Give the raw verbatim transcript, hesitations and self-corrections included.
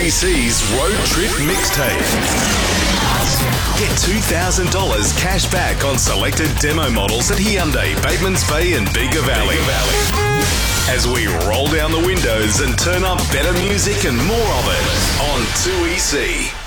E C's Road Trip Mixtape. Get two thousand dollars cash back on selected demo models at Hyundai, Batemans Bay and Bega Valley. As we roll down the windows and turn up better music and more of it on two E C.